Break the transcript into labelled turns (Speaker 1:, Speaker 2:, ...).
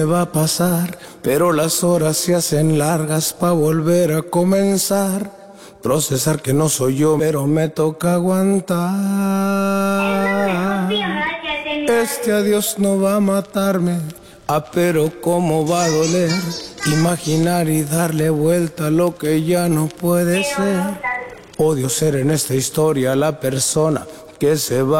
Speaker 1: va a pasar, pero las horas se hacen largas pa' volver a comenzar. Procesar que no soy yo, pero me toca aguantar. Este adiós no va a matarme, pero cómo va a doler. Imaginar y darle vuelta a lo que ya no puede ser. Odio ser en esta historia la persona que se va.